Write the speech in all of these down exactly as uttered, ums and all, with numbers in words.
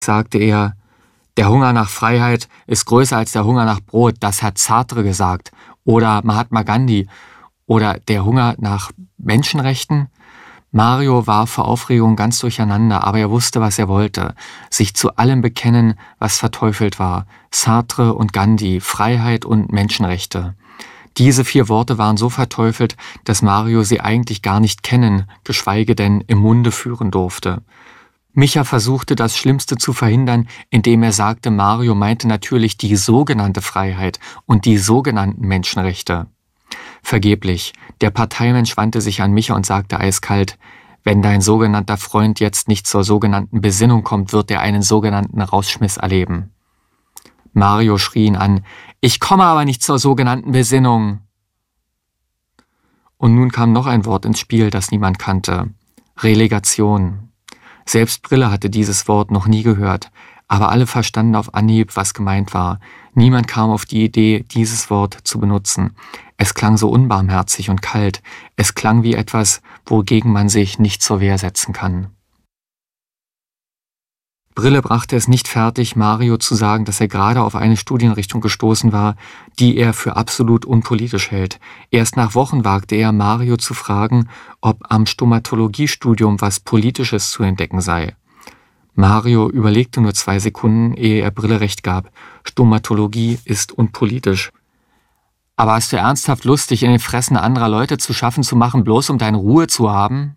sagte er, der Hunger nach Freiheit ist größer als der Hunger nach Brot, das hat Sartre gesagt. Oder Mahatma Gandhi. Oder der Hunger nach Menschenrechten. Mario war vor Aufregung ganz durcheinander, aber er wusste, was er wollte. Sich zu allem bekennen, was verteufelt war. Sartre und Gandhi, Freiheit und Menschenrechte. Diese vier Worte waren so verteufelt, dass Mario sie eigentlich gar nicht kennen, geschweige denn im Munde führen durfte. Micha versuchte, das Schlimmste zu verhindern, indem er sagte, Mario meinte natürlich die sogenannte Freiheit und die sogenannten Menschenrechte. Vergeblich. Der Parteimensch wandte sich an Micha und sagte eiskalt, wenn dein sogenannter Freund jetzt nicht zur sogenannten Besinnung kommt, wird er einen sogenannten Rausschmiss erleben. Mario schrie ihn an, ich komme aber nicht zur sogenannten Besinnung. Und nun kam noch ein Wort ins Spiel, das niemand kannte. Relegation. Selbst Brille hatte dieses Wort noch nie gehört, aber alle verstanden auf Anhieb, was gemeint war. Niemand kam auf die Idee, dieses Wort zu benutzen. Es klang so unbarmherzig und kalt. Es klang wie etwas, wogegen man sich nicht zur Wehr setzen kann. Brille brachte es nicht fertig, Mario zu sagen, dass er gerade auf eine Studienrichtung gestoßen war, die er für absolut unpolitisch hält. Erst nach Wochen wagte er, Mario zu fragen, ob am Stomatologiestudium was Politisches zu entdecken sei. Mario überlegte nur zwei Sekunden, ehe er Brille recht gab. Stomatologie ist unpolitisch. Aber hast du ernsthaft Lust, dich in den Fressen anderer Leute zu schaffen zu machen, bloß um deine Ruhe zu haben?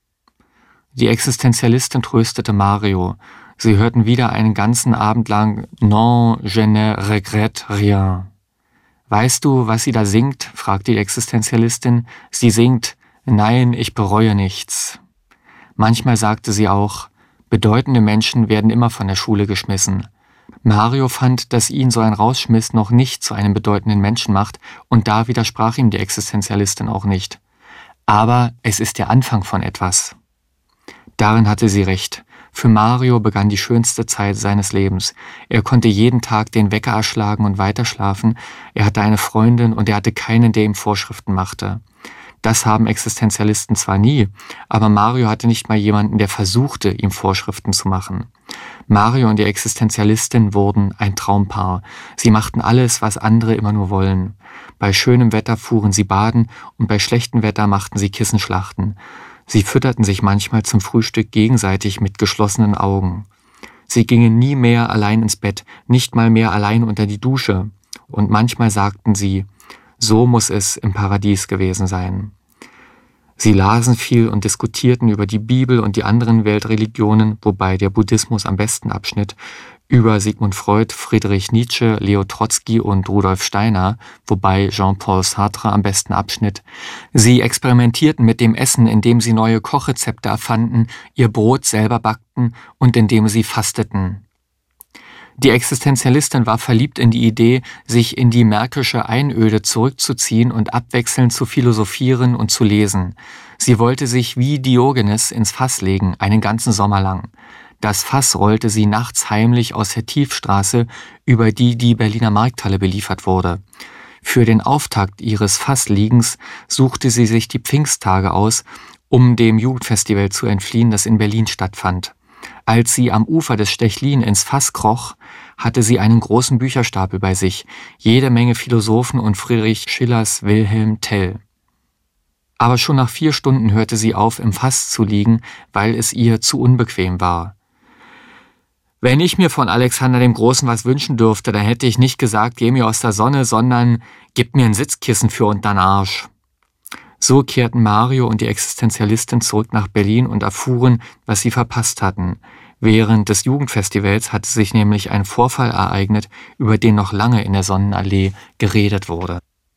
Die Existenzialistin tröstete Mario. Sie hörten wieder einen ganzen Abend lang Non, je ne regrette rien. Weißt du, was sie da singt? Fragte die Existenzialistin. Sie singt, nein, ich bereue nichts. Manchmal sagte sie auch, bedeutende Menschen werden immer von der Schule geschmissen. Mario fand, dass ihn so ein Rausschmiss noch nicht zu einem bedeutenden Menschen macht, und da widersprach ihm die Existenzialistin auch nicht. Aber es ist der Anfang von etwas. Darin hatte sie recht. Für Mario begann die schönste Zeit seines Lebens. Er konnte jeden Tag den Wecker erschlagen und weiterschlafen. Er hatte eine Freundin und er hatte keinen, der ihm Vorschriften machte. Das haben Existenzialisten zwar nie, aber Mario hatte nicht mal jemanden, der versuchte, ihm Vorschriften zu machen. Mario und die Existenzialistin wurden ein Traumpaar. Sie machten alles, was andere immer nur wollen. Bei schönem Wetter fuhren sie baden und bei schlechtem Wetter machten sie Kissenschlachten. Sie fütterten sich manchmal zum Frühstück gegenseitig mit geschlossenen Augen. Sie gingen nie mehr allein ins Bett, nicht mal mehr allein unter die Dusche. Und manchmal sagten sie, so muss es im Paradies gewesen sein. Sie lasen viel und diskutierten über die Bibel und die anderen Weltreligionen, wobei der Buddhismus am besten abschnitt, über Sigmund Freud, Friedrich Nietzsche, Leo Trotzki und Rudolf Steiner, wobei Jean-Paul Sartre am besten abschnitt. Sie experimentierten mit dem Essen, indem sie neue Kochrezepte erfanden, ihr Brot selber backten und indem sie fasteten. Die Existenzialistin war verliebt in die Idee, sich in die märkische Einöde zurückzuziehen und abwechselnd zu philosophieren und zu lesen. Sie wollte sich wie Diogenes ins Fass legen, einen ganzen Sommer lang. Das Fass rollte sie nachts heimlich aus der Tiefstraße, über die die Berliner Markthalle beliefert wurde. Für den Auftakt ihres Fassliegens suchte sie sich die Pfingsttage aus, um dem Jugendfestival zu entfliehen, das in Berlin stattfand. Als sie am Ufer des Stechlin ins Fass kroch, hatte sie einen großen Bücherstapel bei sich, jede Menge Philosophen und Friedrich Schillers Wilhelm Tell. Aber schon nach vier Stunden hörte sie auf, im Fass zu liegen, weil es ihr zu unbequem war. Wenn ich mir von Alexander dem Großen was wünschen dürfte, dann hätte ich nicht gesagt, geh mir aus der Sonne, sondern gib mir ein Sitzkissen für untern Arsch. So kehrten Mario und die Existenzialistin zurück nach Berlin und erfuhren, was sie verpasst hatten. Während des Jugendfestivals hatte sich nämlich ein Vorfall ereignet, über den noch lange in der Sonnenallee geredet wurde.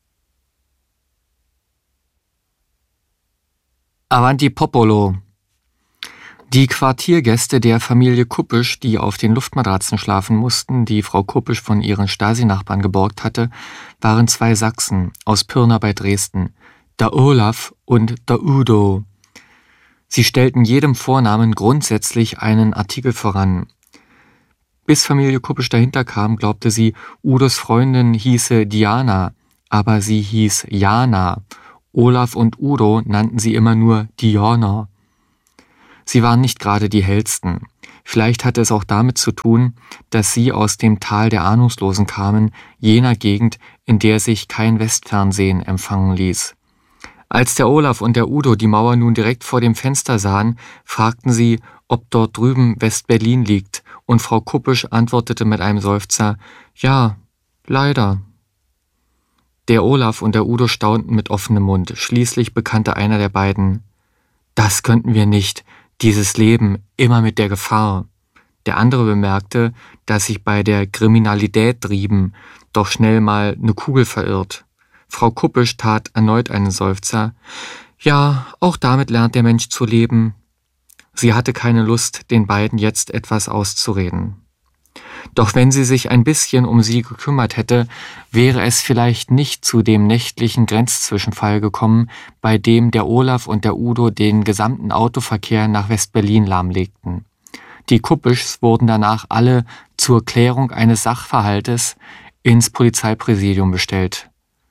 Avanti Popolo. Die Quartiergäste der Familie Kuppisch, die auf den Luftmatratzen schlafen mussten, die Frau Kuppisch von ihren Stasi-Nachbarn geborgt hatte, waren zwei Sachsen aus Pirna bei Dresden, der Olaf und der Udo. Sie stellten jedem Vornamen grundsätzlich einen Artikel voran. Bis Familie Kuppisch dahinter kam, glaubte sie, Udos Freundin hieße Diana, aber sie hieß Jana. Olaf und Udo nannten sie immer nur Diana. Sie waren nicht gerade die hellsten. Vielleicht hatte es auch damit zu tun, dass sie aus dem Tal der Ahnungslosen kamen, jener Gegend, in der sich kein Westfernsehen empfangen ließ. Als der Olaf und der Udo die Mauer nun direkt vor dem Fenster sahen, fragten sie, ob dort drüben West-Berlin liegt, und Frau Kuppisch antwortete mit einem Seufzer, »Ja, leider.« Der Olaf und der Udo staunten mit offenem Mund. Schließlich bekannte einer der beiden, »Das könnten wir nicht, dieses Leben, immer mit der Gefahr.« Der andere bemerkte, dass sich bei der Kriminalität Drieben doch schnell mal eine Kugel verirrt. Frau Kuppisch tat erneut einen Seufzer. »Ja, auch damit lernt der Mensch zu leben.« Sie hatte keine Lust, den beiden jetzt etwas auszureden. Doch wenn sie sich ein bisschen um sie gekümmert hätte, wäre es vielleicht nicht zu dem nächtlichen Grenzzwischenfall gekommen, bei dem der Olaf und der Udo den gesamten Autoverkehr nach West-Berlin lahmlegten. Die Kuppischs wurden danach alle zur Klärung eines Sachverhaltes ins Polizeipräsidium bestellt.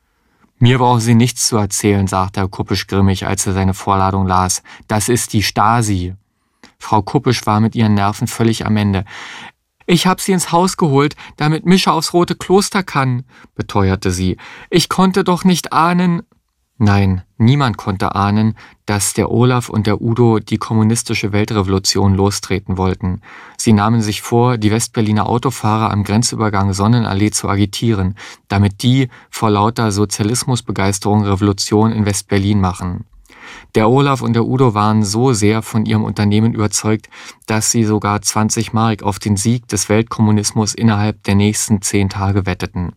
»Mir brauchen Sie nichts zu erzählen«, sagte Herr Kuppisch grimmig, als er seine Vorladung las. »Das ist die Stasi.« Frau Kuppisch war mit ihren Nerven völlig am Ende. »Ich habe sie ins Haus geholt, damit Mischa aufs Rote Kloster kann«, beteuerte sie. »Ich konnte doch nicht ahnen...« Nein, niemand konnte ahnen, dass der Olaf und der Udo die kommunistische Weltrevolution lostreten wollten. Sie nahmen sich vor, die Westberliner Autofahrer am Grenzübergang Sonnenallee zu agitieren, damit die vor lauter Sozialismusbegeisterung Revolution in Westberlin machen. Der Olaf und der Udo waren so sehr von ihrem Unternehmen überzeugt, dass sie sogar zwanzig Mark auf den Sieg des Weltkommunismus innerhalb der nächsten zehn Tage wetteten.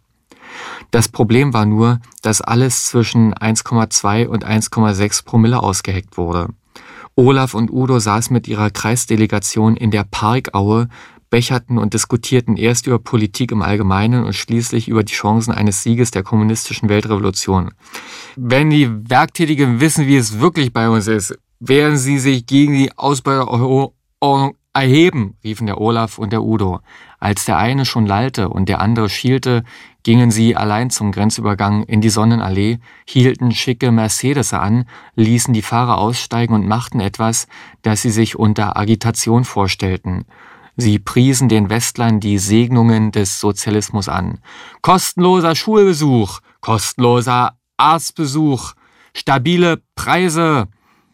Das Problem war nur, dass alles zwischen eins Komma zwei und eins Komma sechs Promille ausgeheckt wurde. Olaf und Udo saßen mit ihrer Kreisdelegation in der Parkaue, becherten und diskutierten erst über Politik im Allgemeinen und schließlich über die Chancen eines Sieges der kommunistischen Weltrevolution. »Wenn die Werktätigen wissen, wie es wirklich bei uns ist, werden sie sich gegen die Ausbeuterordnung erheben«, riefen der Olaf und der Udo. Als der eine schon lallte und der andere schielte, gingen sie allein zum Grenzübergang in die Sonnenallee, hielten schicke Mercedes an, ließen die Fahrer aussteigen und machten etwas, das sie sich unter Agitation vorstellten. Sie priesen den Westlern die Segnungen des Sozialismus an. Kostenloser Schulbesuch, kostenloser Arztbesuch, stabile Preise.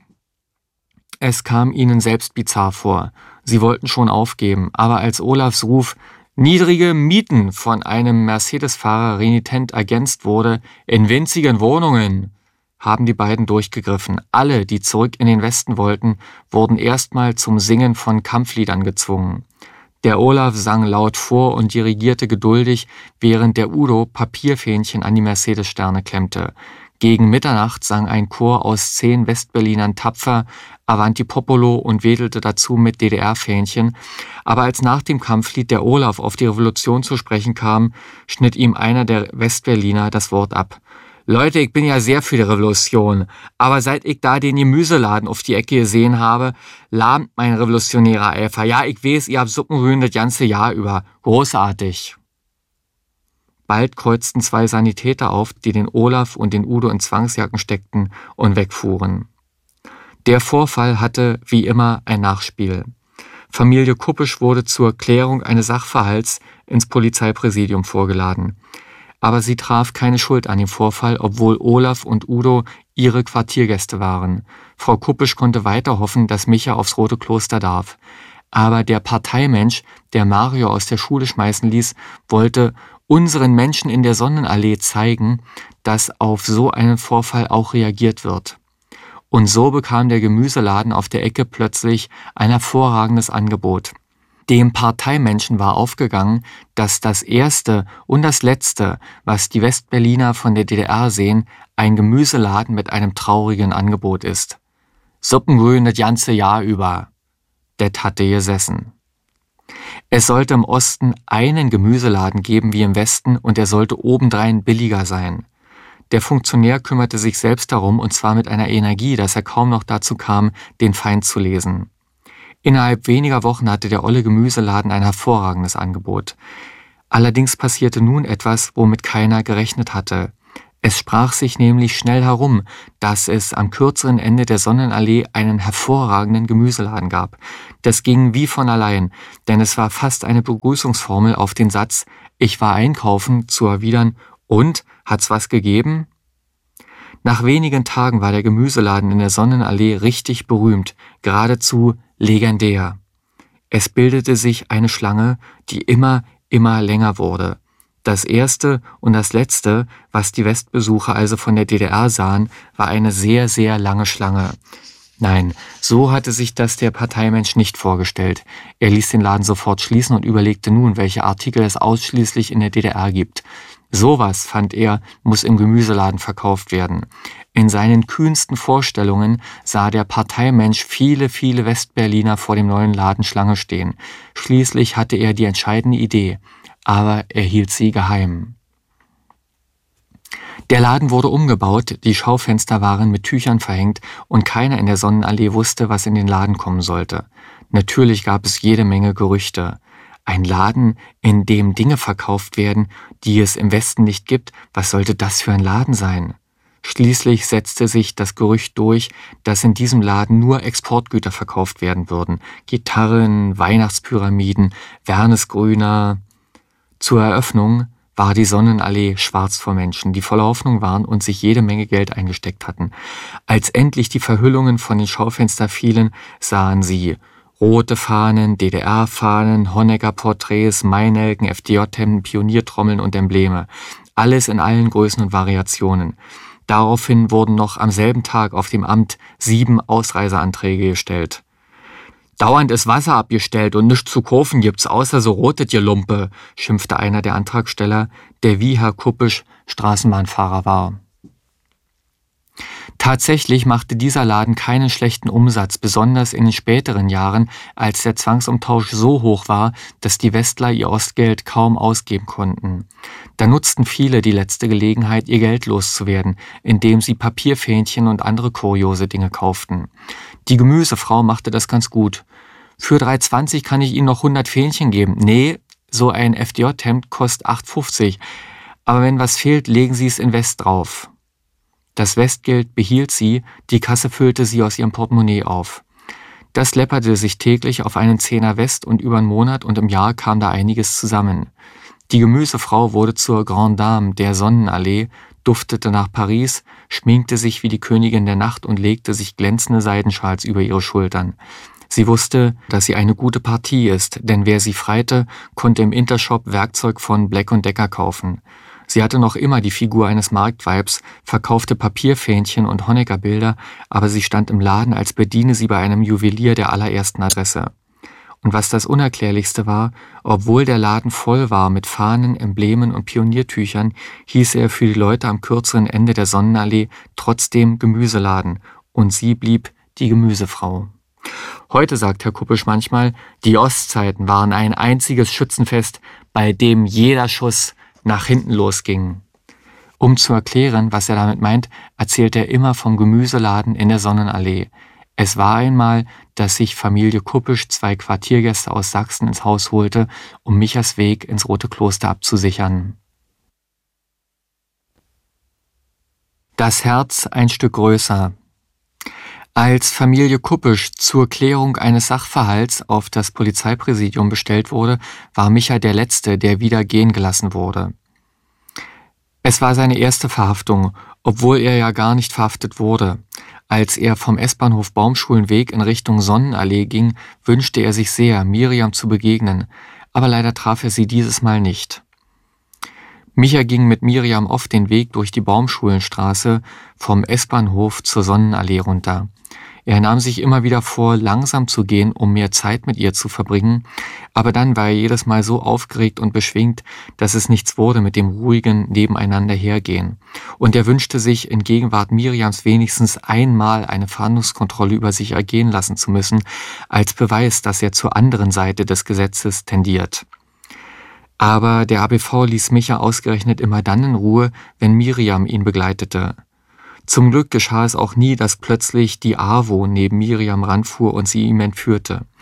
Es kam ihnen selbst bizarr vor. Sie wollten schon aufgeben, aber als Olafs Ruf »Niedrige Mieten« von einem Mercedes-Fahrer renitent ergänzt wurde, »in winzigen Wohnungen«, haben die beiden durchgegriffen. Alle, die zurück in den Westen wollten, wurden erstmal zum Singen von Kampfliedern gezwungen. Der Olaf sang laut vor und dirigierte geduldig, während der Udo Papierfähnchen an die Mercedes-Sterne klemmte. Gegen Mitternacht sang ein Chor aus zehn Westberlinern tapfer Avanti Popolo und wedelte dazu mit D D R-Fähnchen. Aber als nach dem Kampflied der Olaf auf die Revolution zu sprechen kam, schnitt ihm einer der Westberliner das Wort ab. »Leute, ich bin ja sehr für die Revolution, aber seit ich da den Gemüseladen auf die Ecke gesehen habe, lahmt mein revolutionärer Eifer. Ja, ich weiß, ihr habt Suppenrühren das ganze Jahr über. Großartig.« Bald kreuzten zwei Sanitäter auf, die den Olaf und den Udo in Zwangsjacken steckten und wegfuhren. Der Vorfall hatte, wie immer, ein Nachspiel. Familie Kuppisch wurde zur Klärung eines Sachverhalts ins Polizeipräsidium vorgeladen. Aber sie traf keine Schuld an dem Vorfall, obwohl Olaf und Udo ihre Quartiergäste waren. Frau Kuppisch konnte weiter hoffen, dass Micha aufs Rote Kloster darf. Aber der Parteimensch, der Mario aus der Schule schmeißen ließ, wollte unseren Menschen in der Sonnenallee zeigen, dass auf so einen Vorfall auch reagiert wird. Und so bekam der Gemüseladen auf der Ecke plötzlich ein hervorragendes Angebot. Dem Parteimenschen war aufgegangen, dass das Erste und das Letzte, was die Westberliner von der D D R sehen, ein Gemüseladen mit einem traurigen Angebot ist. Suppengrün das ganze Jahr über. Det hatte gesessen. Es sollte im Osten einen Gemüseladen geben wie im Westen und er sollte obendrein billiger sein. Der Funktionär kümmerte sich selbst darum und zwar mit einer Energie, dass er kaum noch dazu kam, den Feind zu lesen. Innerhalb weniger Wochen hatte der olle Gemüseladen ein hervorragendes Angebot. Allerdings passierte nun etwas, womit keiner gerechnet hatte. Es sprach sich nämlich schnell herum, dass es am kürzeren Ende der Sonnenallee einen hervorragenden Gemüseladen gab. Das ging wie von allein, denn es war fast eine Begrüßungsformel auf den Satz »Ich war einkaufen« zu erwidern »Und, hat's was gegeben?« Nach wenigen Tagen war der Gemüseladen in der Sonnenallee richtig berühmt, geradezu legendär. Es bildete sich eine Schlange, die immer, immer länger wurde. Das erste und das letzte, was die Westbesucher also von der D D R sahen, war eine sehr, sehr lange Schlange. Nein, so hatte sich das der Parteimensch nicht vorgestellt. Er ließ den Laden sofort schließen und überlegte nun, welche Artikel es ausschließlich in der D D R gibt. Sowas, fand er, muss im Gemüseladen verkauft werden. In seinen kühnsten Vorstellungen sah der Parteimensch viele, viele Westberliner vor dem neuen Laden Schlange stehen. Schließlich hatte er die entscheidende Idee, aber er hielt sie geheim. Der Laden wurde umgebaut, die Schaufenster waren mit Tüchern verhängt und keiner in der Sonnenallee wusste, was in den Laden kommen sollte. Natürlich gab es jede Menge Gerüchte. Ein Laden, in dem Dinge verkauft werden, die es im Westen nicht gibt, was sollte das für ein Laden sein? Schließlich setzte sich das Gerücht durch, dass in diesem Laden nur Exportgüter verkauft werden würden. Gitarren, Weihnachtspyramiden, Wernesgrüner. Zur Eröffnung war die Sonnenallee schwarz vor Menschen, die voller Hoffnung waren und sich jede Menge Geld eingesteckt hatten. Als endlich die Verhüllungen von den Schaufenstern fielen, sahen sie rote Fahnen, D D R-Fahnen, Honecker-Porträts, Mainelken, F D J-Hemden, Pioniertrommeln und Embleme. Alles in allen Größen und Variationen. Daraufhin wurden noch am selben Tag auf dem Amt sieben Ausreiseanträge gestellt. »Dauernd ist Wasser abgestellt und nichts zu kaufen gibt's, außer so rotes Gelumpe«, schimpfte einer der Antragsteller, der wie Herr Kuppisch Straßenbahnfahrer war. Tatsächlich machte dieser Laden keinen schlechten Umsatz, besonders in den späteren Jahren, als der Zwangsumtausch so hoch war, dass die Westler ihr Ostgeld kaum ausgeben konnten. Da nutzten viele die letzte Gelegenheit, ihr Geld loszuwerden, indem sie Papierfähnchen und andere kuriose Dinge kauften. Die Gemüsefrau machte das ganz gut. »Für drei zwanzig kann ich Ihnen noch hundert Fähnchen geben.« »Nee, so ein F D J-Hemd kostet acht fünfzig. Aber wenn was fehlt, legen Sie es in West drauf.« Das Westgeld behielt sie, die Kasse füllte sie aus ihrem Portemonnaie auf. Das läpperte sich täglich auf einen Zehner West und über einen Monat und im Jahr kam da einiges zusammen. Die Gemüsefrau wurde zur Grande Dame der Sonnenallee, duftete nach Paris, schminkte sich wie die Königin der Nacht und legte sich glänzende Seidenschals über ihre Schultern. Sie wusste, dass sie eine gute Partie ist, denn wer sie freite, konnte im Intershop Werkzeug von Black und Decker kaufen. Sie hatte noch immer die Figur eines Marktweibs, verkaufte Papierfähnchen und Honecker-Bilder, aber sie stand im Laden, als bediene sie bei einem Juwelier der allerersten Adresse. Und was das Unerklärlichste war, obwohl der Laden voll war mit Fahnen, Emblemen und Pioniertüchern, hieß er für die Leute am kürzeren Ende der Sonnenallee trotzdem Gemüseladen und sie blieb die Gemüsefrau. Heute sagt Herr Kuppisch manchmal, die Ostzeiten waren ein einziges Schützenfest, bei dem jeder Schuss nach hinten losging. Um zu erklären, was er damit meint, erzählt er immer vom Gemüseladen in der Sonnenallee. Es war einmal, dass sich Familie Kuppisch zwei Quartiergäste aus Sachsen ins Haus holte, um Michas Weg ins Rote Kloster abzusichern. Das Herz ein Stück größer. Als Familie Kuppisch zur Klärung eines Sachverhalts auf das Polizeipräsidium bestellt wurde, war Micha der Letzte, der wieder gehen gelassen wurde. Es war seine erste Verhaftung, obwohl er ja gar nicht verhaftet wurde. Als er vom S-Bahnhof Baumschulenweg in Richtung Sonnenallee ging, wünschte er sich sehr, Miriam zu begegnen, aber leider traf er sie dieses Mal nicht. Micha ging mit Miriam oft den Weg durch die Baumschulenstraße vom S-Bahnhof zur Sonnenallee runter. Er nahm sich immer wieder vor, langsam zu gehen, um mehr Zeit mit ihr zu verbringen, aber dann war er jedes Mal so aufgeregt und beschwingt, dass es nichts wurde mit dem ruhigen Nebeneinander hergehen. Und er wünschte sich, in Gegenwart Miriams wenigstens einmal eine Fahndungskontrolle über sich ergehen lassen zu müssen, als Beweis, dass er zur anderen Seite des Gesetzes tendiert. Aber der A B V ließ Micha ausgerechnet immer dann in Ruhe, wenn Miriam ihn begleitete. Zum Glück geschah es auch nie, dass plötzlich die AWO neben Miriam ranfuhr und sie ihm entführte.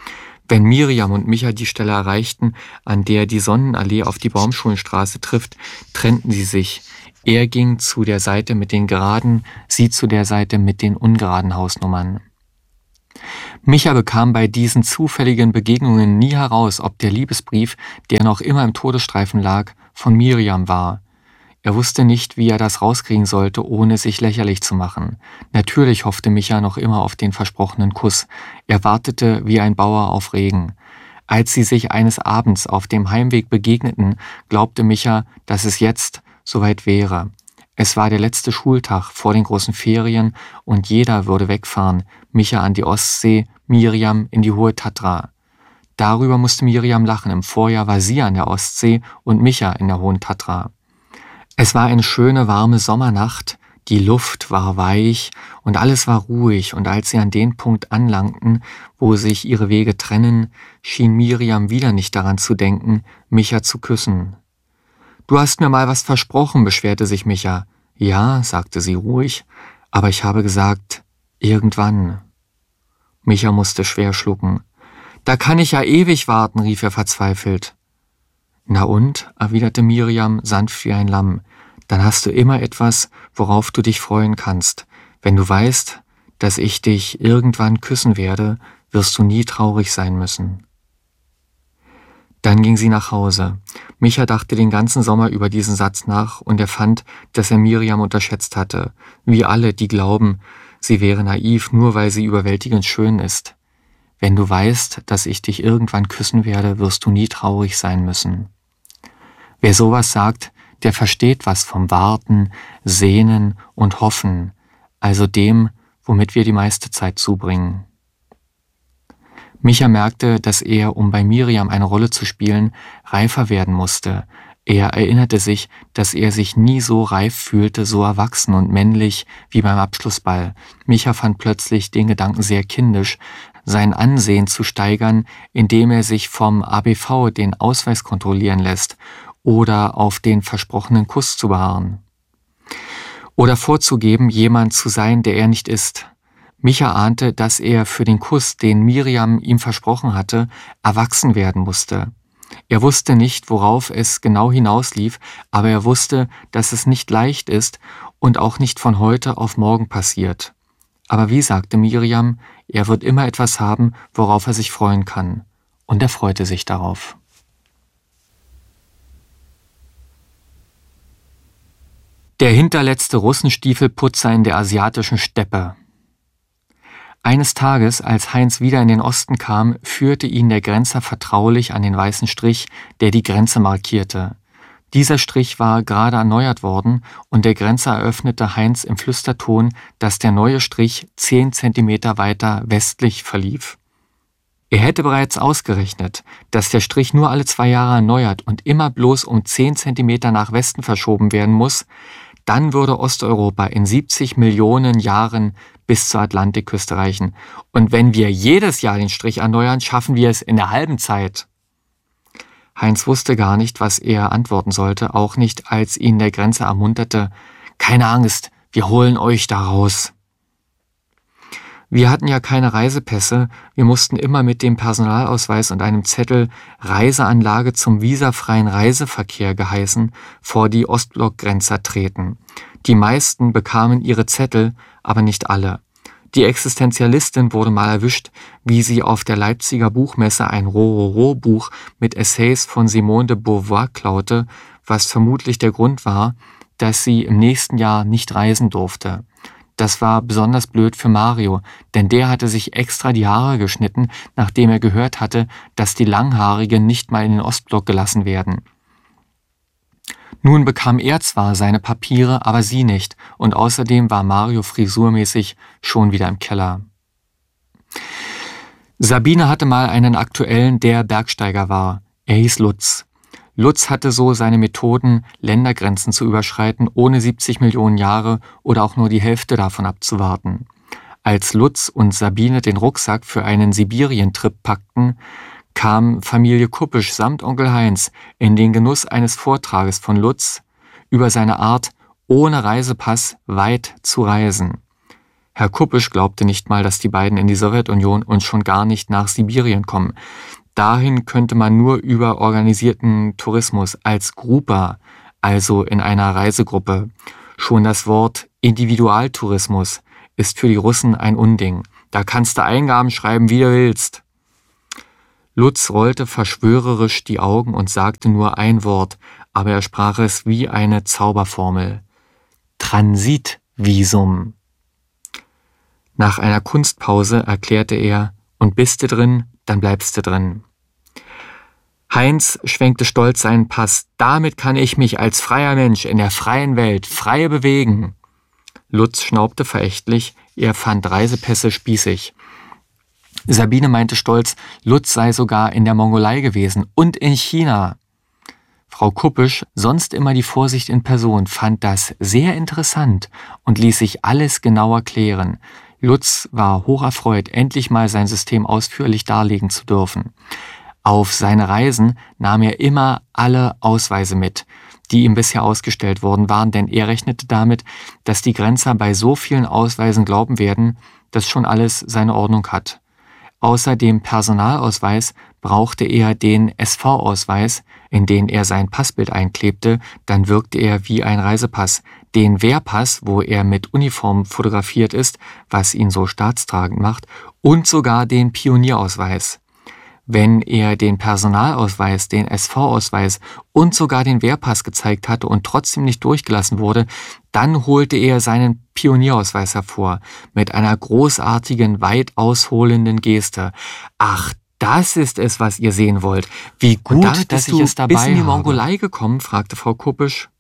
Wenn Miriam und Micha die Stelle erreichten, an der die Sonnenallee auf die Baumschulenstraße trifft, trennten sie sich. Er ging zu der Seite mit den geraden, sie zu der Seite mit den ungeraden Hausnummern. Micha bekam bei diesen zufälligen Begegnungen nie heraus, ob der Liebesbrief, der noch immer im Todesstreifen lag, von Miriam war. Er wusste nicht, wie er das rauskriegen sollte, ohne sich lächerlich zu machen. Natürlich hoffte Micha noch immer auf den versprochenen Kuss. Er wartete wie ein Bauer auf Regen. Als sie sich eines Abends auf dem Heimweg begegneten, glaubte Micha, dass es jetzt soweit wäre. Es war der letzte Schultag vor den großen Ferien und jeder würde wegfahren. Micha an die Ostsee, Miriam in die Hohe Tatra. Darüber musste Miriam lachen. Im Vorjahr war sie an der Ostsee und Micha in der Hohen Tatra. Es war eine schöne, warme Sommernacht, die Luft war weich und alles war ruhig, und als sie an den Punkt anlangten, wo sich ihre Wege trennen, schien Miriam wieder nicht daran zu denken, Micha zu küssen. »Du hast mir mal was versprochen«, beschwerte sich Micha. »Ja«, sagte sie ruhig, »aber ich habe gesagt, irgendwann.« Micha musste schwer schlucken. »Da kann ich ja ewig warten«, rief er verzweifelt. »Na und?«, erwiderte Miriam sanft wie ein Lamm. »Dann hast du immer etwas, worauf du dich freuen kannst. Wenn du weißt, dass ich dich irgendwann küssen werde, wirst du nie traurig sein müssen.« Dann ging sie nach Hause. Micha dachte den ganzen Sommer über diesen Satz nach und er fand, dass er Miriam unterschätzt hatte. Wie alle, die glauben, sie wäre naiv, nur weil sie überwältigend schön ist. Wenn du weißt, dass ich dich irgendwann küssen werde, wirst du nie traurig sein müssen. Wer sowas sagt, der versteht was vom Warten, Sehnen und Hoffen, also dem, womit wir die meiste Zeit zubringen. Micha merkte, dass er, um bei Miriam eine Rolle zu spielen, reifer werden musste. Er erinnerte sich, dass er sich nie so reif fühlte, so erwachsen und männlich wie beim Abschlussball. Micha fand plötzlich den Gedanken sehr kindisch, sein Ansehen zu steigern, indem er sich vom A B V den Ausweis kontrollieren lässt oder auf den versprochenen Kuss zu beharren. Oder vorzugeben, jemand zu sein, der er nicht ist. Micha ahnte, dass er für den Kuss, den Miriam ihm versprochen hatte, erwachsen werden musste. Er wusste nicht, worauf es genau hinauslief, aber er wusste, dass es nicht leicht ist und auch nicht von heute auf morgen passiert. Aber wie sagte Miriam, er wird immer etwas haben, worauf er sich freuen kann. Und er freute sich darauf. Der hinterletzte Russenstiefelputzer in der asiatischen Steppe. Eines Tages, als Heinz wieder in den Osten kam, führte ihn der Grenzer vertraulich an den weißen Strich, der die Grenze markierte. Dieser Strich war gerade erneuert worden und der Grenzer eröffnete Heinz im Flüsterton, dass der neue Strich zehn Zentimeter weiter westlich verlief. Er hätte bereits ausgerechnet, dass der Strich nur alle zwei Jahre erneuert und immer bloß um zehn Zentimeter nach Westen verschoben werden muss, dann würde Osteuropa in siebzig Millionen Jahren bis zur Atlantikküste reichen. Und wenn wir jedes Jahr den Strich erneuern, schaffen wir es in der halben Zeit. Heinz wusste gar nicht, was er antworten sollte, auch nicht, als ihn der Grenzer ermunterte: »Keine Angst, wir holen euch da raus.« Wir hatten ja keine Reisepässe, wir mussten immer mit dem Personalausweis und einem Zettel »Reiseanlage zum visafreien Reiseverkehr« geheißen, vor die Ostblockgrenzer treten. Die meisten bekamen ihre Zettel, aber nicht alle. Die Existenzialistin wurde mal erwischt, wie sie auf der Leipziger Buchmesse ein Rororo-Buch mit Essays von Simone de Beauvoir klaute, was vermutlich der Grund war, dass sie im nächsten Jahr nicht reisen durfte. Das war besonders blöd für Mario, denn der hatte sich extra die Haare geschnitten, nachdem er gehört hatte, dass die Langhaarigen nicht mal in den Ostblock gelassen werden. Nun bekam er zwar seine Papiere, aber sie nicht, und außerdem war Mario frisurmäßig schon wieder im Keller. Sabine hatte mal einen Aktuellen, der Bergsteiger war. Er hieß Lutz. Lutz hatte so seine Methoden, Ländergrenzen zu überschreiten, ohne siebzig Millionen Jahre oder auch nur die Hälfte davon abzuwarten. Als Lutz und Sabine den Rucksack für einen Sibirien-Trip packten, kam Familie Kuppisch samt Onkel Heinz in den Genuss eines Vortrages von Lutz über seine Art, ohne Reisepass weit zu reisen. Herr Kuppisch glaubte nicht mal, dass die beiden in die Sowjetunion und schon gar nicht nach Sibirien kommen. Dahin könnte man nur über organisierten Tourismus als Grupa, also in einer Reisegruppe. Schon das Wort Individualtourismus ist für die Russen ein Unding. Da kannst du Eingaben schreiben, wie du willst. Lutz rollte verschwörerisch die Augen und sagte nur ein Wort, aber er sprach es wie eine Zauberformel. Transitvisum. Nach einer Kunstpause erklärte er, und bist du drin, dann bleibst du drin. Heinz schwenkte stolz seinen Pass. Damit kann ich mich als freier Mensch in der freien Welt frei bewegen. Lutz schnaubte verächtlich, er fand Reisepässe spießig. Sabine meinte stolz, Lutz sei sogar in der Mongolei gewesen und in China. Frau Kuppisch, sonst immer die Vorsicht in Person, fand das sehr interessant und ließ sich alles genauer klären. Lutz war hocherfreut, endlich mal sein System ausführlich darlegen zu dürfen. Auf seine Reisen nahm er immer alle Ausweise mit, die ihm bisher ausgestellt worden waren, denn er rechnete damit, dass die Grenzer bei so vielen Ausweisen glauben werden, dass schon alles seine Ordnung hat. Außer dem Personalausweis brauchte er den S V-Ausweis, in den er sein Passbild einklebte, dann wirkte er wie ein Reisepass. Den Wehrpass, wo er mit Uniform fotografiert ist, was ihn so staatstragend macht, und sogar den Pionierausweis. Wenn er den Personalausweis, den S V-Ausweis und sogar den Wehrpass gezeigt hatte und trotzdem nicht durchgelassen wurde, dann holte er seinen Pionierausweis hervor, mit einer großartigen, weit ausholenden Geste. »Ach, das ist es, was ihr sehen wollt. Wie gut, damit dass ich es dabei habe.« »Bist du in die Mongolei gekommen?« fragte Frau Kuppisch.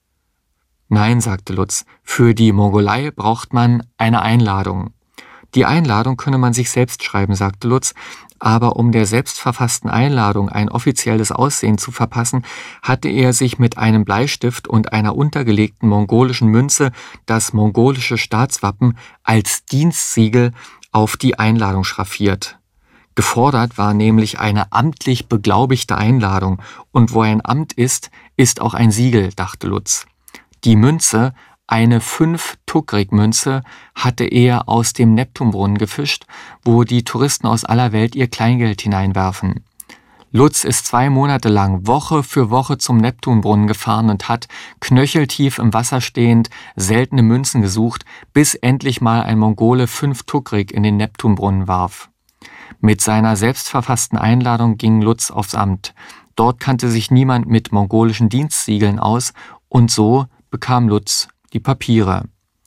»Nein«, sagte Lutz, »für die Mongolei braucht man eine Einladung.« »Die Einladung könne man sich selbst schreiben«, sagte Lutz, aber um der selbstverfassten Einladung ein offizielles Aussehen zu verpassen, hatte er sich mit einem Bleistift und einer untergelegten mongolischen Münze das mongolische Staatswappen als Dienstsiegel auf die Einladung schraffiert. Gefordert war nämlich eine amtlich beglaubigte Einladung, und wo ein Amt ist, ist auch ein Siegel, dachte Lutz. Die Münze, eine fünf-Tukrik-Münze, hatte er aus dem Neptunbrunnen gefischt, wo die Touristen aus aller Welt ihr Kleingeld hineinwerfen. Lutz ist zwei Monate lang Woche für Woche zum Neptunbrunnen gefahren und hat, knöcheltief im Wasser stehend, seltene Münzen gesucht, bis endlich mal ein Mongole fünf Tukrik in den Neptunbrunnen warf. Mit seiner selbstverfassten Einladung ging Lutz aufs Amt. Dort kannte sich niemand mit mongolischen Dienstsiegeln aus, und so bekam Lutz die Papiere.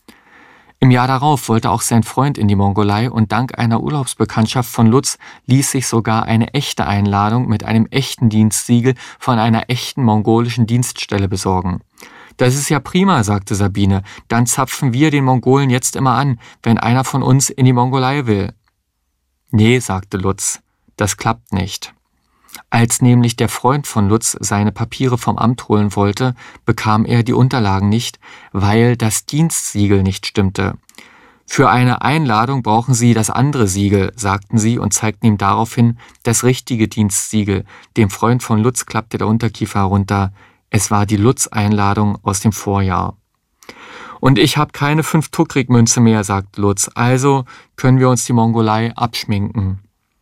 Im Jahr darauf wollte auch sein Freund in die Mongolei, und dank einer Urlaubsbekanntschaft von Lutz ließ sich sogar eine echte Einladung mit einem echten Dienstsiegel von einer echten mongolischen Dienststelle besorgen. »Das ist ja prima«, sagte Sabine, »dann zapfen wir den Mongolen jetzt immer an, wenn einer von uns in die Mongolei will.« »Nee«, sagte Lutz, »das klappt nicht.« Als nämlich der Freund von Lutz seine Papiere vom Amt holen wollte, bekam er die Unterlagen nicht, weil das Dienstsiegel nicht stimmte. »Für eine Einladung brauchen Sie das andere Siegel«, sagten sie und zeigten ihm daraufhin das richtige Dienstsiegel. Dem Freund von Lutz klappte der Unterkiefer herunter. Es war die Lutz-Einladung aus dem Vorjahr. »Und ich habe keine fünf-Tukrik-Münze mehr«, sagte Lutz, »also können wir uns die Mongolei abschminken.«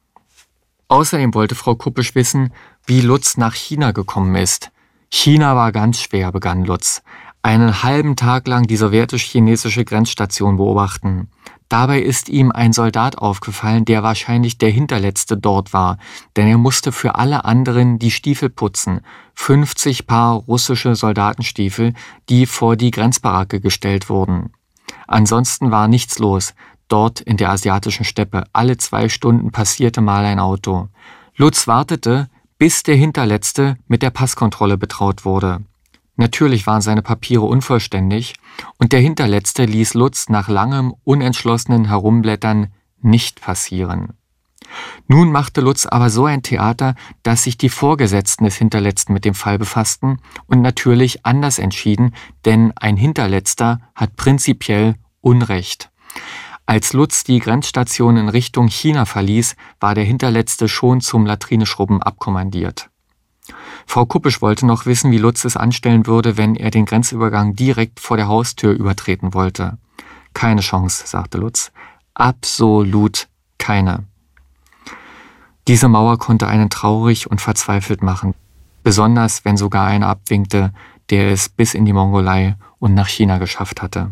Außerdem wollte Frau Kuppisch wissen, wie Lutz nach China gekommen ist. »China war ganz schwer«, begann Lutz. »Einen halben Tag lang die sowjetisch-chinesische Grenzstation beobachten. Dabei ist ihm ein Soldat aufgefallen, der wahrscheinlich der Hinterletzte dort war, denn er musste für alle anderen die Stiefel putzen. fünfzig Paar russische Soldatenstiefel, die vor die Grenzbaracke gestellt wurden. Ansonsten war nichts los. Dort in der asiatischen Steppe. Alle zwei Stunden passierte mal ein Auto. Lutz wartete, bis der Hinterletzte mit der Passkontrolle betraut wurde. Natürlich waren seine Papiere unvollständig, und der Hinterletzte ließ Lutz nach langem, unentschlossenen Herumblättern nicht passieren. Nun machte Lutz aber so ein Theater, dass sich die Vorgesetzten des Hinterletzten mit dem Fall befassten und natürlich anders entschieden, denn ein Hinterletzter hat prinzipiell Unrecht. Als Lutz die Grenzstation in Richtung China verließ, war der Hinterletzte schon zum Latrineschrubben abkommandiert. Frau Kuppisch wollte noch wissen, wie Lutz es anstellen würde, wenn er den Grenzübergang direkt vor der Haustür übertreten wollte. Keine Chance, sagte Lutz. Absolut keine. Diese Mauer konnte einen traurig und verzweifelt machen, besonders wenn sogar einer abwinkte, der es bis in die Mongolei und nach China geschafft hatte.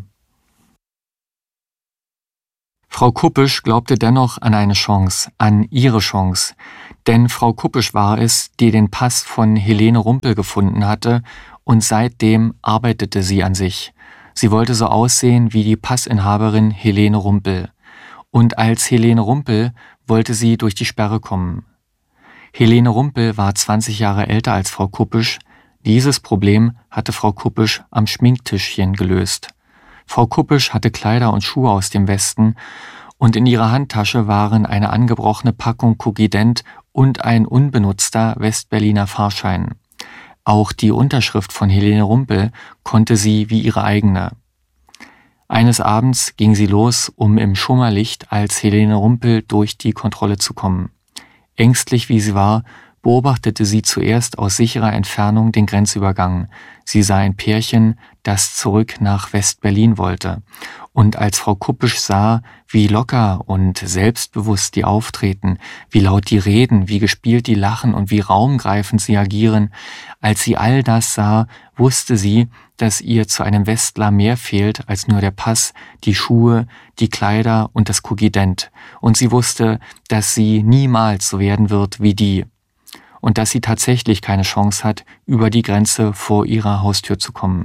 Frau Kuppisch glaubte dennoch an eine Chance, an ihre Chance, denn Frau Kuppisch war es, die den Pass von Helene Rumpel gefunden hatte, und seitdem arbeitete sie an sich. Sie wollte so aussehen wie die Passinhaberin Helene Rumpel. Und als Helene Rumpel wollte sie durch die Sperre kommen. Helene Rumpel war zwanzig Jahre älter als Frau Kuppisch. Dieses Problem hatte Frau Kuppisch am Schminktischchen gelöst. Frau Kuppisch hatte Kleider und Schuhe aus dem Westen und in ihrer Handtasche waren eine angebrochene Packung Kogident und ein unbenutzter Westberliner Fahrschein. Auch die Unterschrift von Helene Rumpel konnte sie wie ihre eigene. Eines Abends ging sie los, um im Schummerlicht als Helene Rumpel durch die Kontrolle zu kommen. Ängstlich wie sie war, beobachtete sie zuerst aus sicherer Entfernung den Grenzübergang. Sie sah ein Pärchen, das zurück nach West-Berlin wollte. Und als Frau Kuppisch sah, wie locker und selbstbewusst die auftreten, wie laut die reden, wie gespielt die lachen und wie raumgreifend sie agieren, als sie all das sah, wusste sie, dass ihr zu einem Westler mehr fehlt als nur der Pass, die Schuhe, die Kleider und das Kogident. Und sie wusste, dass sie niemals so werden wird wie die. Und dass sie tatsächlich keine Chance hat, über die Grenze vor ihrer Haustür zu kommen.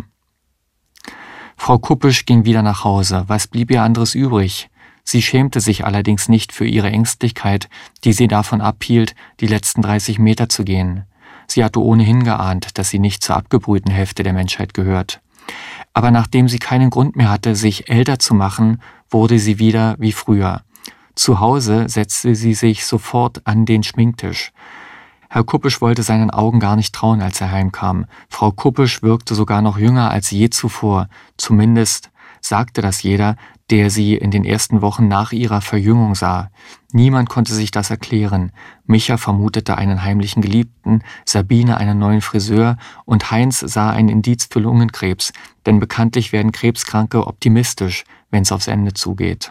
Frau Kuppisch ging wieder nach Hause. Was blieb ihr anderes übrig? Sie schämte sich allerdings nicht für ihre Ängstlichkeit, die sie davon abhielt, die letzten dreißig Meter zu gehen. Sie hatte ohnehin geahnt, dass sie nicht zur abgebrühten Hälfte der Menschheit gehört. Aber nachdem sie keinen Grund mehr hatte, sich älter zu machen, wurde sie wieder wie früher. Zu Hause setzte sie sich sofort an den Schminktisch. Herr Kuppisch wollte seinen Augen gar nicht trauen, als er heimkam. Frau Kuppisch wirkte sogar noch jünger als je zuvor. Zumindest sagte das jeder, der sie in den ersten Wochen nach ihrer Verjüngung sah. Niemand konnte sich das erklären. Micha vermutete einen heimlichen Geliebten, Sabine einen neuen Friseur und Heinz sah ein Indiz für Lungenkrebs, denn bekanntlich werden Krebskranke optimistisch, wenn es aufs Ende zugeht.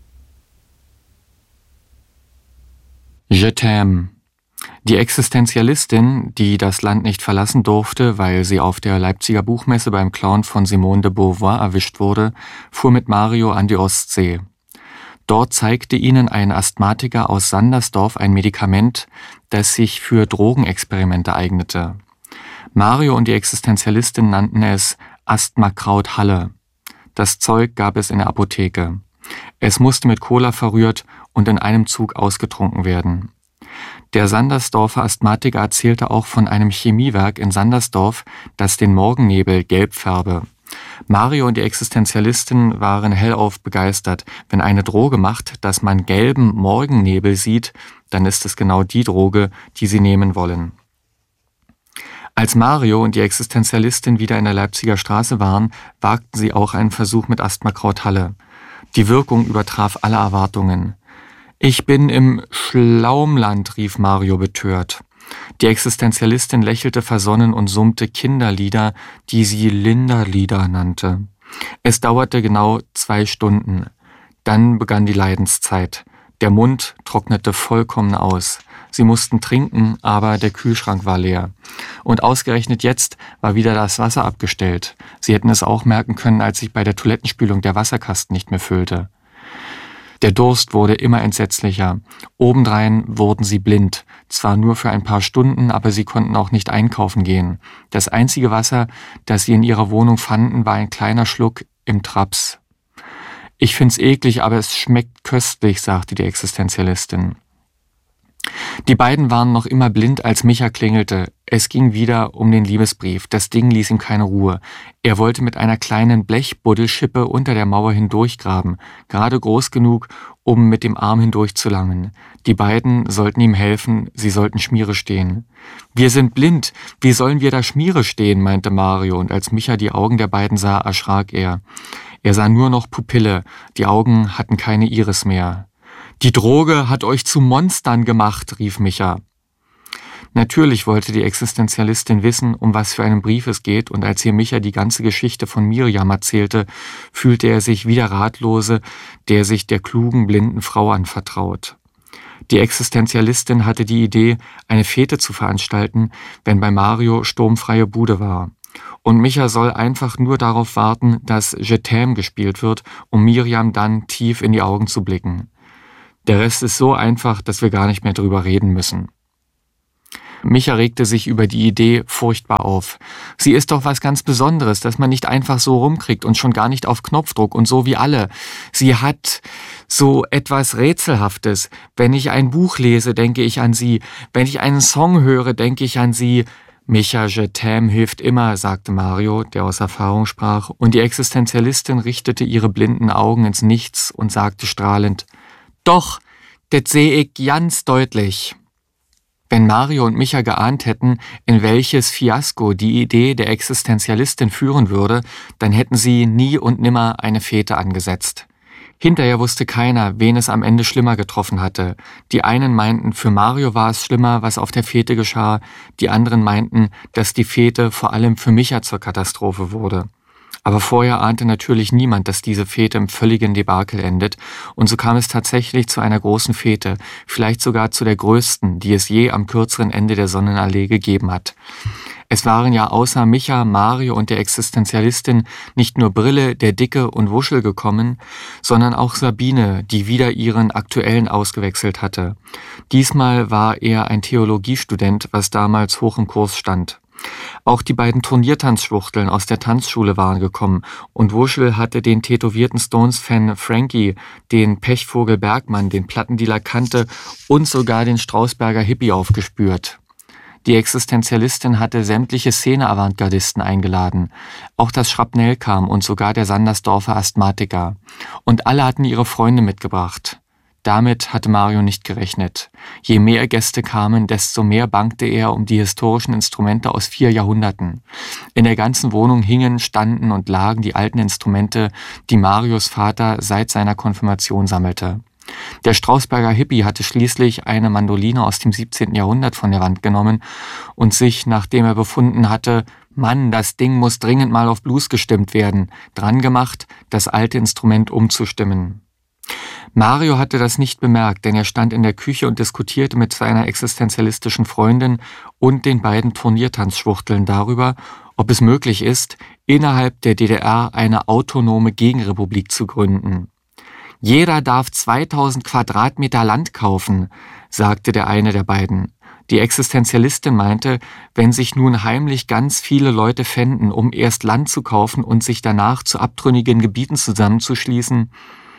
Je t'aime. Die Existenzialistin, die das Land nicht verlassen durfte, weil sie auf der Leipziger Buchmesse beim Clown von Simone de Beauvoir erwischt wurde, fuhr mit Mario an die Ostsee. Dort zeigte ihnen ein Asthmatiker aus Sandersdorf ein Medikament, das sich für Drogenexperimente eignete. Mario und die Existenzialistin nannten es Asthmakraut Halle. Das Zeug gab es in der Apotheke. Es musste mit Cola verrührt und in einem Zug ausgetrunken werden. Der Sandersdorfer Asthmatiker erzählte auch von einem Chemiewerk in Sandersdorf, das den Morgennebel gelb färbe. Mario und die Existenzialisten waren hellauf begeistert. Wenn eine Droge macht, dass man gelben Morgennebel sieht, dann ist es genau die Droge, die sie nehmen wollen. Als Mario und die Existenzialistin wieder in der Leipziger Straße waren, wagten sie auch einen Versuch mit Asthmakraut Halle. Die Wirkung übertraf alle Erwartungen. »Ich bin im Schlaumland«, rief Mario betört. Die Existenzialistin lächelte versonnen und summte Kinderlieder, die sie Linderlieder nannte. Es dauerte genau zwei Stunden. Dann begann die Leidenszeit. Der Mund trocknete vollkommen aus. Sie mussten trinken, aber der Kühlschrank war leer. Und ausgerechnet jetzt war wieder das Wasser abgestellt. Sie hätten es auch merken können, als sich bei der Toilettenspülung der Wasserkasten nicht mehr füllte. Der Durst wurde immer entsetzlicher. Obendrein wurden sie blind. Zwar nur für ein paar Stunden, aber sie konnten auch nicht einkaufen gehen. Das einzige Wasser, das sie in ihrer Wohnung fanden, war ein kleiner Schluck im Traps. »Ich find's eklig, aber es schmeckt köstlich«, sagte die Existenzialistin. Die beiden waren noch immer blind, als Micha klingelte. Es ging wieder um den Liebesbrief. Das Ding ließ ihm keine Ruhe. Er wollte mit einer kleinen Blechbuddelschippe unter der Mauer hindurchgraben, gerade groß genug, um mit dem Arm hindurchzulangen. Die beiden sollten ihm helfen, sie sollten Schmiere stehen. »Wir sind blind, wie sollen wir da Schmiere stehen?«, meinte Mario, und als Micha die Augen der beiden sah, erschrak er. Er sah nur noch Pupille, die Augen hatten keine Iris mehr. »Die Droge hat euch zu Monstern gemacht«, rief Micha. Natürlich wollte die Existenzialistin wissen, um was für einen Brief es geht, und als ihr Micha die ganze Geschichte von Miriam erzählte, fühlte er sich wie der Ratlose, der sich der klugen, blinden Frau anvertraut. Die Existenzialistin hatte die Idee, eine Fete zu veranstalten, wenn bei Mario sturmfreie Bude war. Und Micha soll einfach nur darauf warten, dass Je t'aime gespielt wird, um Miriam dann tief in die Augen zu blicken. Der Rest ist so einfach, dass wir gar nicht mehr drüber reden müssen. Micha regte sich über die Idee furchtbar auf. Sie ist doch was ganz Besonderes, das man nicht einfach so rumkriegt und schon gar nicht auf Knopfdruck und so wie alle. Sie hat so etwas Rätselhaftes. Wenn ich ein Buch lese, denke ich an sie. Wenn ich einen Song höre, denke ich an sie. Micha, Je t'aime hilft immer, sagte Mario, der aus Erfahrung sprach, und die Existenzialistin richtete ihre blinden Augen ins Nichts und sagte strahlend: Doch, das seh ich ganz deutlich. Wenn Mario und Micha geahnt hätten, in welches Fiasko die Idee der Existenzialistin führen würde, dann hätten sie nie und nimmer eine Fete angesetzt. Hinterher wusste keiner, wen es am Ende schlimmer getroffen hatte. Die einen meinten, für Mario war es schlimmer, was auf der Fete geschah, die anderen meinten, dass die Fete vor allem für Micha zur Katastrophe wurde. Aber vorher ahnte natürlich niemand, dass diese Fete im völligen Debakel endet, und so kam es tatsächlich zu einer großen Fete, vielleicht sogar zu der größten, die es je am kürzeren Ende der Sonnenallee gegeben hat. Es waren ja außer Micha, Mario und der Existenzialistin nicht nur Brille, der Dicke und Wuschel gekommen, sondern auch Sabine, die wieder ihren aktuellen ausgewechselt hatte. Diesmal war er ein Theologiestudent, was damals hoch im Kurs stand. Auch die beiden Turniertanzschwuchteln aus der Tanzschule waren gekommen, und Wuschel hatte den tätowierten Stones-Fan Frankie, den Pechvogel Bergmann, den Plattendealer Kante und sogar den Strausberger Hippie aufgespürt. Die Existenzialistin hatte sämtliche Szene-Avantgardisten eingeladen. Auch das Schrapnell kam und sogar der Sandersdorfer Asthmatiker. Und alle hatten ihre Freunde mitgebracht. Damit hatte Mario nicht gerechnet. Je mehr Gäste kamen, desto mehr bangte er um die historischen Instrumente aus vier Jahrhunderten. In der ganzen Wohnung hingen, standen und lagen die alten Instrumente, die Marios Vater seit seiner Konfirmation sammelte. Der Strausberger Hippie hatte schließlich eine Mandoline aus dem siebzehnten Jahrhundert von der Wand genommen und sich, nachdem er befunden hatte, Mann, das Ding muss dringend mal auf Blues gestimmt werden, dran gemacht, das alte Instrument umzustimmen. Mario hatte das nicht bemerkt, denn er stand in der Küche und diskutierte mit seiner existenzialistischen Freundin und den beiden Turniertanzschwuchteln darüber, ob es möglich ist, innerhalb der D D R eine autonome Gegenrepublik zu gründen. Jeder darf zweitausend Quadratmeter Land kaufen, sagte der eine der beiden. Die Existenzialistin meinte, wenn sich nun heimlich ganz viele Leute fänden, um erst Land zu kaufen und sich danach zu abtrünnigen Gebieten zusammenzuschließen.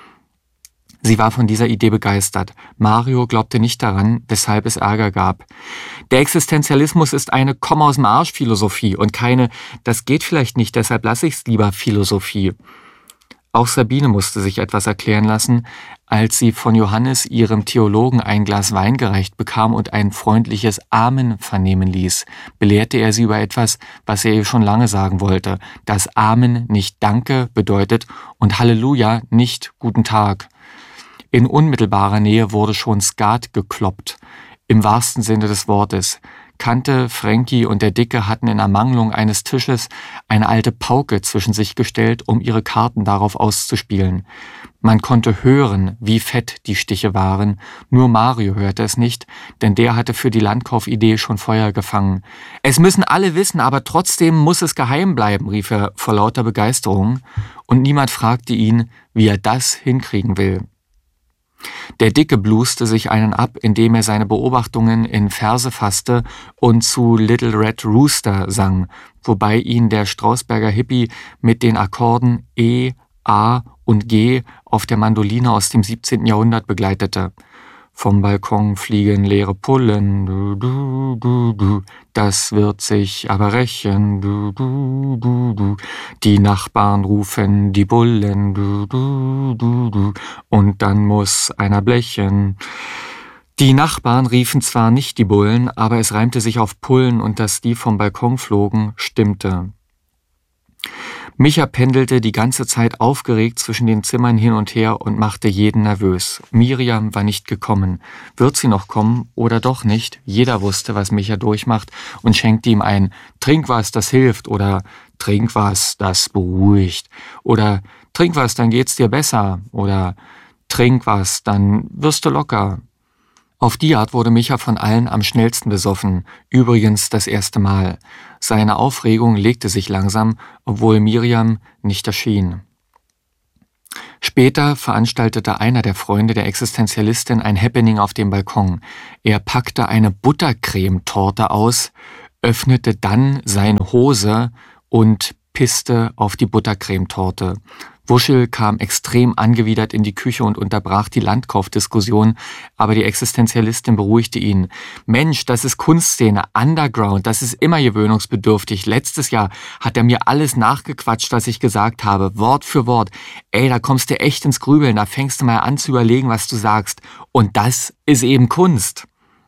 Sie war von dieser Idee begeistert. Mario glaubte nicht daran, weshalb es Ärger gab. Der Existenzialismus ist eine Komm-aus-dem-Arsch-Philosophie und keine »das geht vielleicht nicht, deshalb lasse ich's lieber« Philosophie. Auch Sabine musste sich etwas erklären lassen, als sie von Johannes, ihrem Theologen, ein Glas Wein gereicht bekam und ein freundliches Amen vernehmen ließ. Belehrte er sie über etwas, was er ihr schon lange sagen wollte, dass Amen nicht Danke bedeutet und Halleluja nicht Guten Tag. In unmittelbarer Nähe wurde schon Skat gekloppt, im wahrsten Sinne des Wortes. Kante, Frankie und der Dicke hatten in Ermangelung eines Tisches eine alte Pauke zwischen sich gestellt, um ihre Karten darauf auszuspielen. Man konnte hören, wie fett die Stiche waren, nur Mario hörte es nicht, denn der hatte für die Landkaufidee schon Feuer gefangen. »Es müssen alle wissen, aber trotzdem muss es geheim bleiben«, rief er vor lauter Begeisterung, und niemand fragte ihn, wie er das hinkriegen will. Der Dicke bluste sich einen ab, indem er seine Beobachtungen in Verse fasste und zu Little Red Rooster sang, wobei ihn der Strausberger Hippie mit den Akkorden E, A und G auf der Mandoline aus dem siebzehnten Jahrhundert begleitete. Vom Balkon fliegen leere Pullen, du, du, du, du, das wird sich aber rächen, du, du, du, du. Die Nachbarn rufen die Bullen, du, du, du, du, und dann muss einer blechen. Die Nachbarn riefen zwar nicht die Bullen, aber es reimte sich auf Pullen und dass die vom Balkon flogen, stimmte. Micha pendelte die ganze Zeit aufgeregt zwischen den Zimmern hin und her und machte jeden nervös. Miriam war nicht gekommen. Wird sie noch kommen oder doch nicht? Jeder wusste, was Micha durchmacht und schenkte ihm ein »Trink was, das hilft« oder »Trink was, das beruhigt« oder »Trink was, dann geht's dir besser« oder »Trink was, dann wirst du locker«. Auf die Art wurde Micha von allen am schnellsten besoffen, übrigens das erste Mal. Seine Aufregung legte sich langsam, obwohl Miriam nicht erschien. Später veranstaltete einer der Freunde der Existenzialistin ein Happening auf dem Balkon. Er packte eine Buttercremetorte aus, öffnete dann seine Hose und pisste auf die Buttercremetorte. Wuschel kam extrem angewidert in die Küche und unterbrach die Landkaufdiskussion, aber die Existenzialistin beruhigte ihn. »Mensch, das ist Kunstszene, Underground, das ist immer gewöhnungsbedürftig. Letztes Jahr hat er mir alles nachgequatscht, was ich gesagt habe, Wort für Wort. Ey, da kommst du echt ins Grübeln, da fängst du mal an zu überlegen, was du sagst. Und das ist eben Kunst.«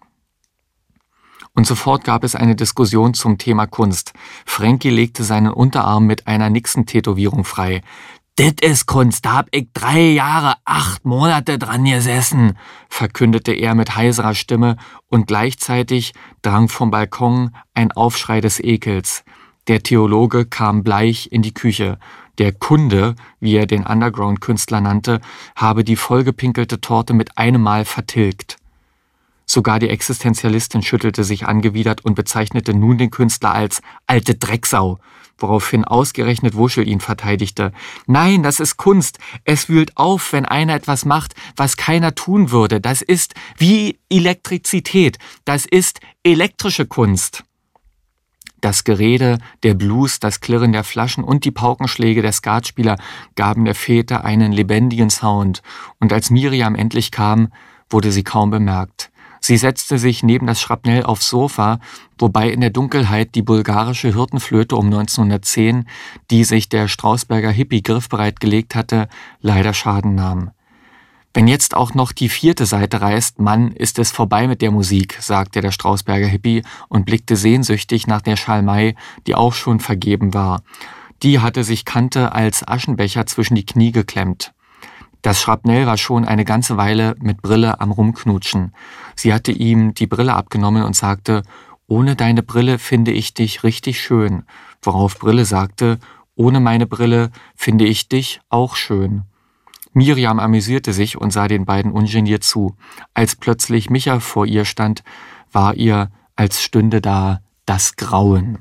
Und sofort gab es eine Diskussion zum Thema Kunst. Frankie legte seinen Unterarm mit einer Nixon-Tätowierung frei. »Dit ist Kunst, da hab ich drei Jahre, acht Monate dran gesessen«, verkündete er mit heiserer Stimme und gleichzeitig drang vom Balkon ein Aufschrei des Ekels. Der Theologe kam bleich in die Küche. Der Kunde, wie er den Underground-Künstler nannte, habe die vollgepinkelte Torte mit einem Mal vertilgt. Sogar die Existenzialistin schüttelte sich angewidert und bezeichnete nun den Künstler als »alte Drecksau«, woraufhin ausgerechnet Wuschel ihn verteidigte. »Nein, das ist Kunst. Es wühlt auf, wenn einer etwas macht, was keiner tun würde. Das ist wie Elektrizität. Das ist elektrische Kunst.« Das Gerede, der Blues, das Klirren der Flaschen und die Paukenschläge der Skatspieler gaben der Fete einen lebendigen Sound. Und als Miriam endlich kam, wurde sie kaum bemerkt. Sie setzte sich neben das Schrapnell aufs Sofa, wobei in der Dunkelheit die bulgarische Hirtenflöte um neunzehnhundertzehn, die sich der Strausberger Hippie griffbereit gelegt hatte, leider Schaden nahm. »Wenn jetzt auch noch die vierte Seite reißt, Mann, ist es vorbei mit der Musik«, sagte der Strausberger Hippie und blickte sehnsüchtig nach der Schalmei, die auch schon vergeben war. Die hatte sich Kante als Aschenbecher zwischen die Knie geklemmt. Das Schrapnell war schon eine ganze Weile mit Brille am Rumknutschen. Sie hatte ihm die Brille abgenommen und sagte, »Ohne deine Brille finde ich dich richtig schön«, worauf Brille sagte, »Ohne meine Brille finde ich dich auch schön.« Miriam amüsierte sich und sah den beiden ungeniert zu. Als plötzlich Micha vor ihr stand, war ihr, als stünde da das Grauen.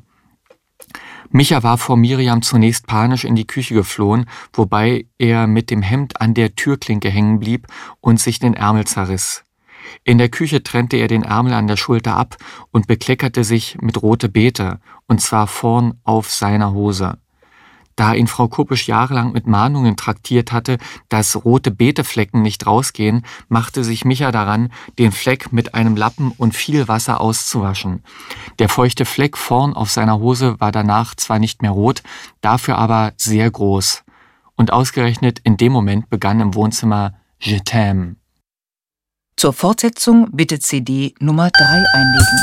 Micha war vor Miriam zunächst panisch in die Küche geflohen, wobei er mit dem Hemd an der Türklinke hängen blieb und sich den Ärmel zerriss. In der Küche trennte er den Ärmel an der Schulter ab und bekleckerte sich mit rote Beete, und zwar vorn auf seiner Hose. Da ihn Frau Kuppisch jahrelang mit Mahnungen traktiert hatte, dass rote Beeteflecken nicht rausgehen, machte sich Micha daran, den Fleck mit einem Lappen und viel Wasser auszuwaschen. Der feuchte Fleck vorn auf seiner Hose war danach zwar nicht mehr rot, dafür aber sehr groß. Und ausgerechnet in dem Moment begann im Wohnzimmer Je t'aime. Zur Fortsetzung bitte C D Nummer drei einlegen.